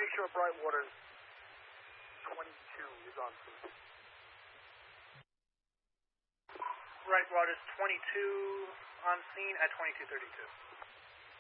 make sure Brightwater's 22 is on scene. Brightwater's 22 on scene at 2232.